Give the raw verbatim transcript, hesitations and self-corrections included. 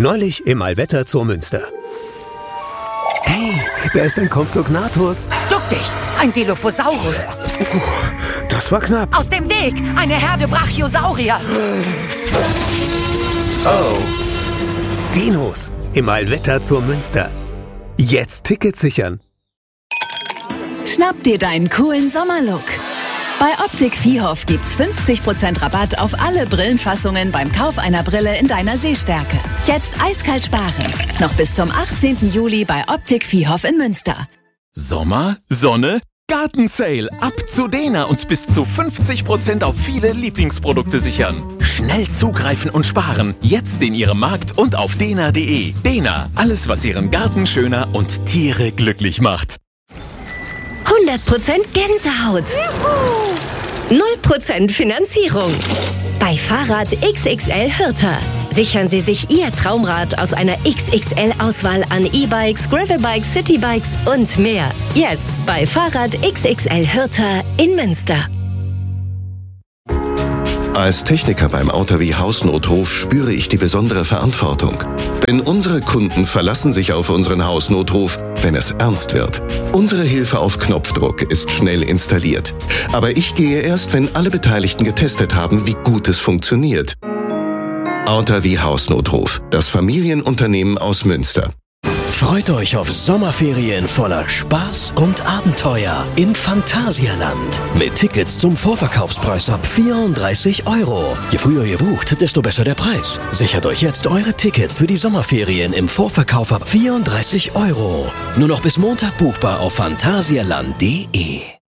Neulich im Allwetter zur Münster. Hey, da ist ein Compsognathus. Duck dich, ein Dilophosaurus. Uh, das war knapp. Aus dem Weg, eine Herde Brachiosaurier. Oh. Dinos im Allwetter zur Münster. Jetzt Tickets sichern. Schnapp dir deinen coolen Sommerlook. Bei Optik Viehhof gibt's fünfzig Prozent Rabatt auf alle Brillenfassungen beim Kauf einer Brille in deiner Sehstärke. Jetzt eiskalt sparen. Noch bis zum achtzehnten Juli bei Optik Viehhof in Münster. Sommer, Sonne, Gartensale. Ab zu Dena und bis zu fünfzig Prozent auf viele Lieblingsprodukte sichern. Schnell zugreifen und sparen. Jetzt in Ihrem Markt und auf dena punkt de. Dena, alles was Ihren Garten schöner und Tiere glücklich macht. hundert Prozent Gänsehaut. null Prozent Finanzierung. Bei Fahrrad X X L Hürter. Sichern Sie sich Ihr Traumrad aus einer X X L-Auswahl an E-Bikes, Gravelbikes, Citybikes und mehr. Jetzt bei Fahrrad X X L Hürter in Münster. Als Techniker beim Autovie Hausnotruf spüre ich die besondere Verantwortung. Denn unsere Kunden verlassen sich auf unseren Hausnotruf, wenn es ernst wird. Unsere Hilfe auf Knopfdruck ist schnell installiert. Aber ich gehe erst, wenn alle Beteiligten getestet haben, wie gut es funktioniert. Autovie Hausnotruf, das Familienunternehmen aus Münster. Freut euch auf Sommerferien voller Spaß und Abenteuer im Phantasialand. Mit Tickets zum Vorverkaufspreis ab vierunddreißig Euro. Je früher ihr bucht, desto besser der Preis. Sichert euch jetzt eure Tickets für die Sommerferien im Vorverkauf ab vierunddreißig Euro. Nur noch bis Montag buchbar auf phantasialand punkt de.